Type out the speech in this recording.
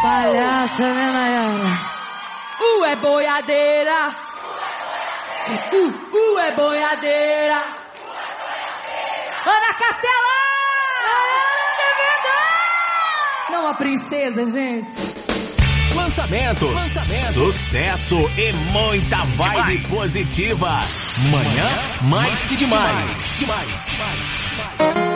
Palhaça, né, Nayara? É boiadeira. É boiadeira. Ana Castela! Não, a princesa, gente. Lançamentos, sucesso e muita vibe positiva. Manhã mais que demais.